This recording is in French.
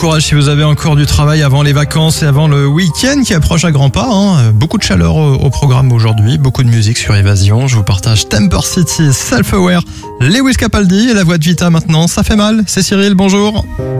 courage si vous avez encore du travail avant les vacances et avant le week-end qui approche à grands pas. Beaucoup de chaleur au programme aujourd'hui, beaucoup de musique sur Évasion. Je vous partage Temper City, Self-Aware, Lewis Capaldi et la voix de Vita maintenant. Ça fait mal, c'est Cyril, bonjour.